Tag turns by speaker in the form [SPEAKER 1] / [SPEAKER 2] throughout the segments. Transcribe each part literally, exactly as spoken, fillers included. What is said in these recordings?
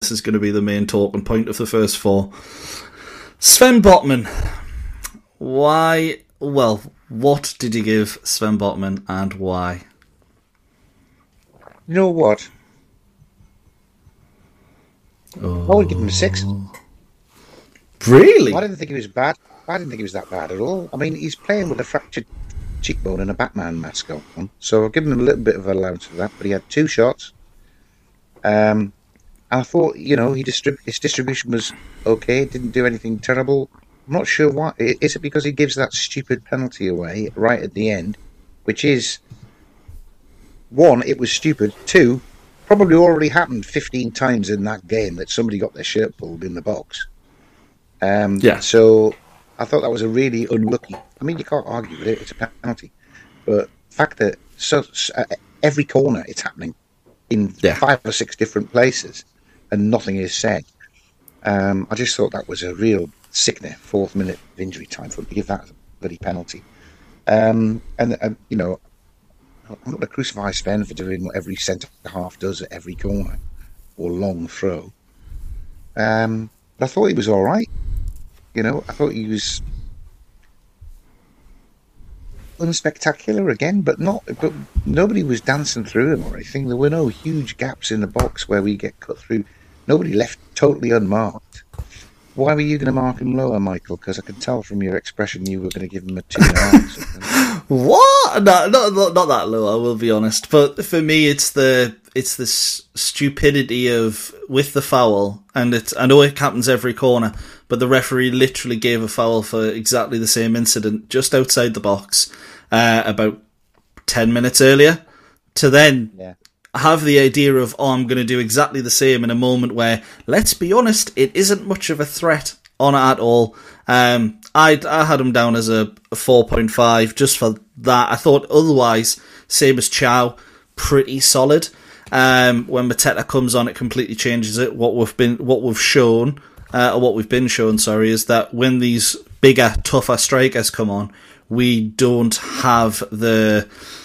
[SPEAKER 1] minutes is going to be the main talking point of the first four. Sven Botman. Why? Well, what did you give Sven Botman and why?
[SPEAKER 2] You know what?
[SPEAKER 1] Oh.
[SPEAKER 2] I would give him a six.
[SPEAKER 1] Really?
[SPEAKER 2] I didn't think he was bad. I didn't think he was that bad at all. I mean, he's playing with a fractured cheekbone and a Batman mask on, so I'll give him a little bit of allowance for that. But he had two shots. Um, I thought, you know, he distrib- his distribution was okay. Didn't do anything terrible. I'm not sure why. Is it because he gives that stupid penalty away right at the end, which is, one, it was stupid. Two, probably already happened fifteen times in that game that somebody got their shirt pulled in the box. Um,
[SPEAKER 1] yeah.
[SPEAKER 2] So I thought that was a really unlucky. I mean, you can't argue with it. It's a penalty. But the fact that so, uh, every corner it's happening in yeah. five or six different places and nothing is said. Um, I just thought that was a real sickener, fourth minute of injury time for him to give that bloody penalty. Um, and, uh, you know, I'm not going to crucify Sven for doing what every centre-half does at every corner or long throw. Um, but I thought he was all right. You know, I thought he was unspectacular again, but not. But nobody was dancing through him or anything. There were no huge gaps in the box where we get cut through. Nobody left totally unmarked. Why were you going to mark him lower, Michael? Because I could tell from your expression you were going to give him a two and a half.
[SPEAKER 1] What? No, not, not not that low. I will be honest. But for me, it's the it's the stupidity of with the foul, and it's I know it happens every corner, but the referee literally gave a foul for exactly the same incident just outside the box uh, about ten minutes earlier. To then.
[SPEAKER 2] Yeah.
[SPEAKER 1] Have the idea of, oh, I'm going to do exactly the same in a moment where, let's be honest, it isn't much of a threat on it at all. Um, I I had him down as a, a four point five just for that. I thought otherwise, same as Chow, pretty solid. Um, when Mateta comes on, it completely changes it. What we've been, what we've shown, uh, or what we've been shown, sorry, is that when these bigger, tougher strikers come on, we don't have the.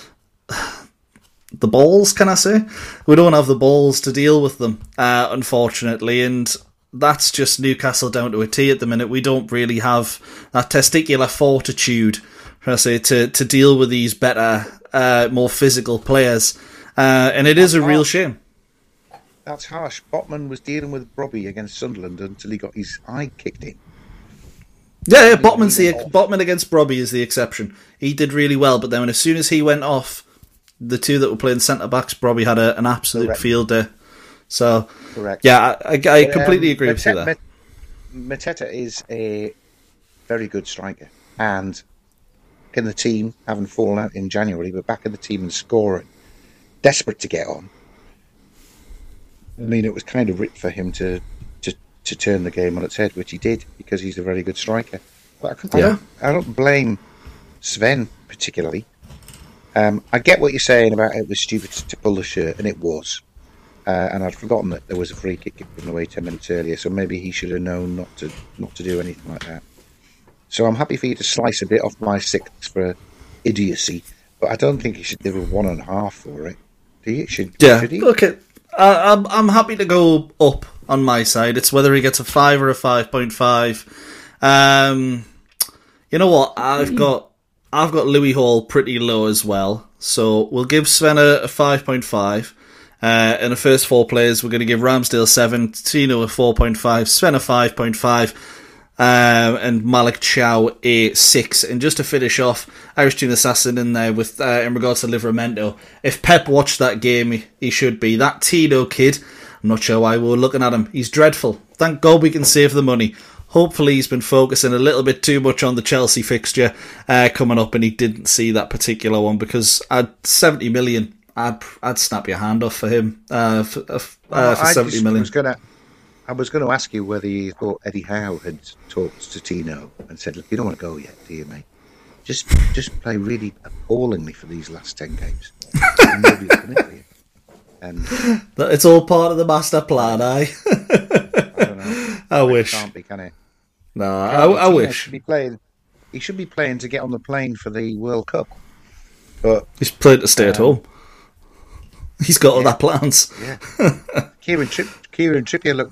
[SPEAKER 1] the balls, can I say? We don't have the balls to deal with them, uh, unfortunately, and that's just Newcastle down to a T at the minute. We don't really have that testicular fortitude, should I say, to, to deal with these better, uh, more physical players, uh, and it is a real shame.
[SPEAKER 2] That's harsh. Botman was dealing with Robbie against Sunderland until he got his eye kicked in.
[SPEAKER 1] Yeah, yeah Botman's the Botman against Robbie is the exception. He did really well, but then as soon as he went off, the two that were playing centre-backs probably had a, an absolute Correct. field day. So,
[SPEAKER 2] Correct.
[SPEAKER 1] yeah, I, I, I completely
[SPEAKER 2] um,
[SPEAKER 1] agree
[SPEAKER 2] Mateta,
[SPEAKER 1] with you there.
[SPEAKER 2] Mateta is a very good striker. And in the team, having fallen out in January, but back in the team and scoring, desperate to get on. I mean, it was kind of ripped for him to, to, to turn the game on its head, which he did, because he's a very good striker. But I, I,
[SPEAKER 1] yeah.
[SPEAKER 2] don't, I don't blame Sven particularly. Um, I get what you're saying about it was stupid to pull the shirt, and it was. Uh, and I'd forgotten that there was a free kick given away ten minutes earlier, so maybe he should have known not to not to do anything like that. So I'm happy for you to slice a bit off my six for idiocy, but I don't think you should give a one and a half for it. Do you? Should,
[SPEAKER 1] yeah.
[SPEAKER 2] should he?
[SPEAKER 1] Look, at, uh, I'm I'm happy to go up on my side. It's whether he gets a five or a five point five. Um, you know what? I've got. I've got Louis Hall pretty low as well, so we'll give Sven a, a five point five. Uh, in the first four players, we're going to give Ramsdale seven, Tino a four point five, Sven a five point five, um, and Malik Chow a six. And just to finish off, Irish Tune Assassin in there with uh, in regards to Livramento. If Pep watched that game, he, he should be. That Tino kid, I'm not sure why we were looking at him. He's dreadful. Thank God we can save the money. Hopefully he's been focusing a little bit too much on the Chelsea fixture uh, coming up, and he didn't see that particular one, because at seventy million, I'd I'd snap your hand off for him uh, for, uh,
[SPEAKER 2] well,
[SPEAKER 1] for seventy
[SPEAKER 2] just,
[SPEAKER 1] million.
[SPEAKER 2] I was gonna, I was going to ask you whether you thought Eddie Howe had talked to Tino and said, "Look, you don't want to go yet, do you, mate? Just just play really appallingly for these last ten games." And nobody's done it for you. And
[SPEAKER 1] it's all part of the master plan, eh?
[SPEAKER 2] I don't know.
[SPEAKER 1] I
[SPEAKER 2] it
[SPEAKER 1] wish.
[SPEAKER 2] Can't be, can it?
[SPEAKER 1] No, I, I wish.
[SPEAKER 2] Should be playing, he should be playing to get on the plane for the World Cup. But
[SPEAKER 1] he's playing to stay um, at home. He's got
[SPEAKER 2] yeah,
[SPEAKER 1] other plans.
[SPEAKER 2] Yeah. Kieran, Tripp, Kieran Trippier looked